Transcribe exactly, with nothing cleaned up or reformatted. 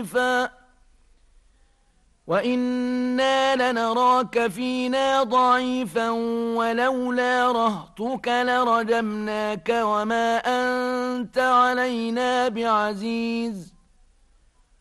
ضعيفا وإنا لنراك فينا ضعيفا ولولا رهطك لرجمناك وما أنت علينا بعزيز